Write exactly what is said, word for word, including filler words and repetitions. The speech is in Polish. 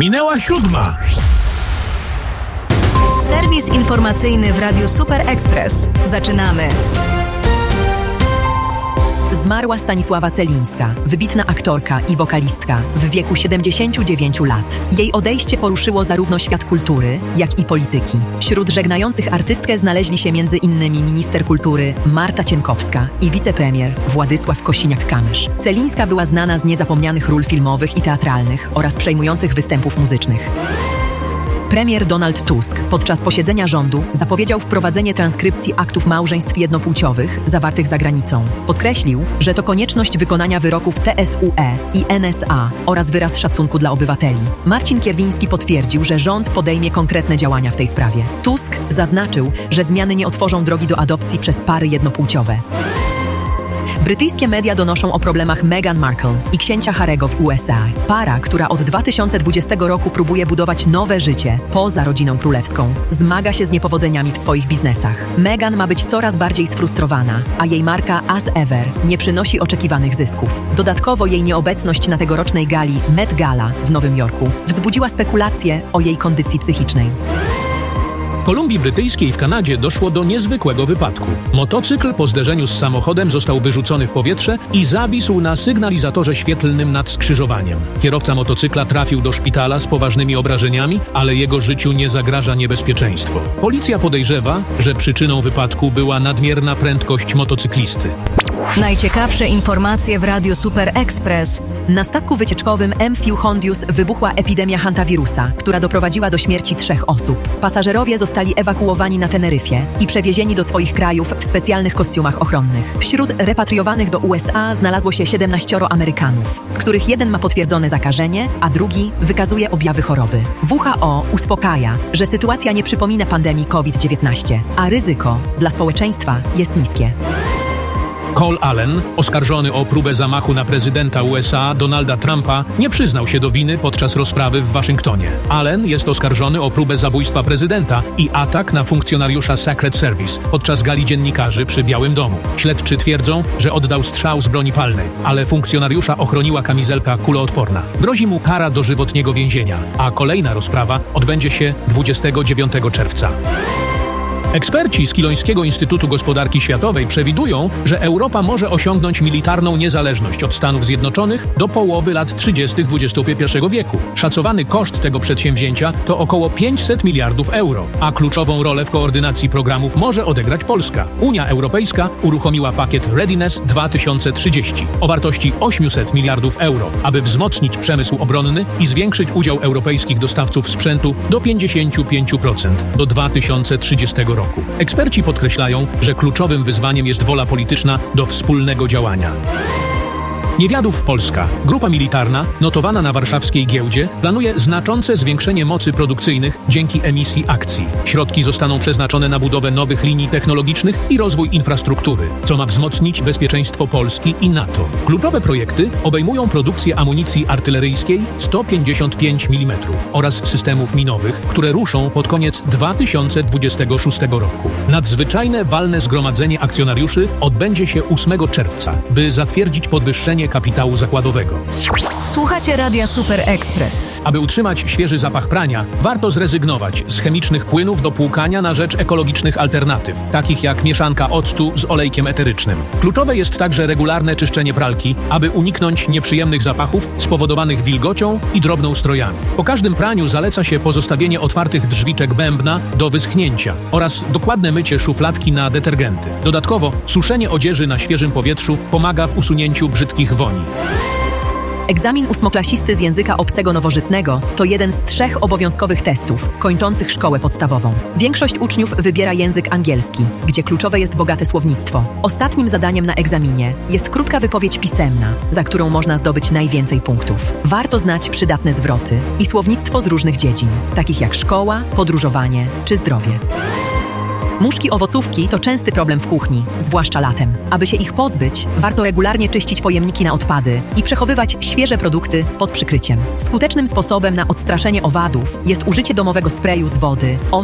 Minęła siódma. Serwis informacyjny w Radiu Super Express. Zaczynamy. Zmarła Stanisława Celińska, wybitna aktorka i wokalistka w wieku siedemdziesięciu dziewięciu lat. Jej odejście poruszyło zarówno świat kultury, jak i polityki. Wśród żegnających artystkę znaleźli się między innymi minister kultury Marta Cienkowska i wicepremier Władysław Kosiniak-Kamysz. Celińska była znana z niezapomnianych ról filmowych i teatralnych oraz przejmujących występów muzycznych. Premier Donald Tusk podczas posiedzenia rządu zapowiedział wprowadzenie transkrypcji aktów małżeństw jednopłciowych zawartych za granicą. Podkreślił, że to konieczność wykonania wyroków T S U E i N S A oraz wyraz szacunku dla obywateli. Marcin Kierwiński potwierdził, że rząd podejmie konkretne działania w tej sprawie. Tusk zaznaczył, że zmiany nie otworzą drogi do adopcji przez pary jednopłciowe. Brytyjskie media donoszą o problemach Meghan Markle i księcia Harry'ego w U S A. Para, która od dwa tysiące dwudziestego roku próbuje budować nowe życie poza rodziną królewską, zmaga się z niepowodzeniami w swoich biznesach. Meghan ma być coraz bardziej sfrustrowana, a jej marka As Ever nie przynosi oczekiwanych zysków. Dodatkowo jej nieobecność na tegorocznej gali Met Gala w Nowym Jorku wzbudziła spekulacje o jej kondycji psychicznej. W Kolumbii Brytyjskiej i w Kanadzie doszło do niezwykłego wypadku. Motocykl po zderzeniu z samochodem został wyrzucony w powietrze i zawisł na sygnalizatorze świetlnym nad skrzyżowaniem. Kierowca motocykla trafił do szpitala z poważnymi obrażeniami, ale jego życiu nie zagraża niebezpieczeństwo. Policja podejrzewa, że przyczyną wypadku była nadmierna prędkość motocyklisty. Najciekawsze informacje w Radiu Super Express. Na statku wycieczkowym M V Hondius wybuchła epidemia hantawirusa, która doprowadziła do śmierci trzech osób. Pasażerowie zostali ewakuowani na Teneryfie i przewiezieni do swoich krajów w specjalnych kostiumach ochronnych. Wśród repatriowanych do U S A znalazło się siedemnaścioro Amerykanów, z których jeden ma potwierdzone zakażenie, a drugi wykazuje objawy choroby. W H O uspokaja, że sytuacja nie przypomina pandemii COVID dziewiętnaście, a ryzyko dla społeczeństwa jest niskie. Cole Allen, oskarżony o próbę zamachu na prezydenta U S A Donalda Trumpa, nie przyznał się do winy podczas rozprawy w Waszyngtonie. Allen jest oskarżony o próbę zabójstwa prezydenta i atak na funkcjonariusza Secret Service podczas gali dziennikarzy przy Białym Domu. Śledczy twierdzą, że oddał strzał z broni palnej, ale funkcjonariusza ochroniła kamizelka kuloodporna. Grozi mu kara dożywotniego więzienia, a kolejna rozprawa odbędzie się dwudziestego dziewiątego czerwca. Eksperci z Kilońskiego Instytutu Gospodarki Światowej przewidują, że Europa może osiągnąć militarną niezależność od Stanów Zjednoczonych do połowy lat trzydziestych dwudziestego pierwszego wieku. Szacowany koszt tego przedsięwzięcia to około pięćset miliardów euro, a kluczową rolę w koordynacji programów może odegrać Polska. Unia Europejska uruchomiła pakiet Readiness dwa tysiące trzydzieści o wartości osiemset miliardów euro, aby wzmocnić przemysł obronny i zwiększyć udział europejskich dostawców sprzętu do pięćdziesiąt pięć procent do dwa tysiące trzydziestego roku. Eksperci podkreślają, że kluczowym wyzwaniem jest wola polityczna do wspólnego działania. Niewiadów Polska, grupa militarna, notowana na warszawskiej giełdzie, planuje znaczące zwiększenie mocy produkcyjnych dzięki emisji akcji. Środki zostaną przeznaczone na budowę nowych linii technologicznych i rozwój infrastruktury, co ma wzmocnić bezpieczeństwo Polski i NATO. Kluczowe projekty obejmują produkcję amunicji artyleryjskiej sto pięćdziesiąt pięć milimetrów oraz systemów minowych, które ruszą pod koniec dwa tysiące dwudziestego szóstego roku. Nadzwyczajne walne zgromadzenie akcjonariuszy odbędzie się ósmego czerwca, by zatwierdzić podwyższenie kapitału zakładowego. Słuchacie Radia Super Express. Aby utrzymać świeży zapach prania, warto zrezygnować z chemicznych płynów do płukania na rzecz ekologicznych alternatyw, takich jak mieszanka octu z olejkiem eterycznym. Kluczowe jest także regularne czyszczenie pralki, aby uniknąć nieprzyjemnych zapachów spowodowanych wilgocią i drobnoustrojami. Po każdym praniu zaleca się pozostawienie otwartych drzwiczek bębna do wyschnięcia oraz dokładne mycie szufladki na detergenty. Dodatkowo suszenie odzieży na świeżym powietrzu pomaga w usunięciu brzydkich woni. Egzamin ósmoklasisty z języka obcego nowożytnego to jeden z trzech obowiązkowych testów kończących szkołę podstawową. Większość uczniów wybiera język angielski, gdzie kluczowe jest bogate słownictwo. Ostatnim zadaniem na egzaminie jest krótka wypowiedź pisemna, za którą można zdobyć najwięcej punktów. Warto znać przydatne zwroty i słownictwo z różnych dziedzin, takich jak szkoła, podróżowanie czy zdrowie. Muszki owocówki to częsty problem w kuchni, zwłaszcza latem. Aby się ich pozbyć, warto regularnie czyścić pojemniki na odpady i przechowywać świeże produkty pod przykryciem. Skutecznym sposobem na odstraszenie owadów jest użycie domowego sprayu z wody,